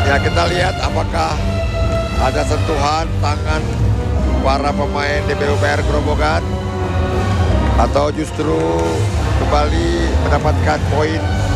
Ya, kita lihat apakah ada sentuhan tangan para pemain DBUPR Grobogan atau justru kembali mendapatkan poin